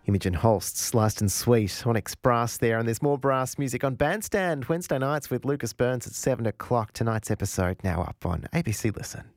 Imogen Holst, Sliced and Sweet on X Brass there. And there's more brass music on Bandstand Wednesday nights with Lucas Burns at 7 o'clock. Tonight's episode now up on ABC Listen.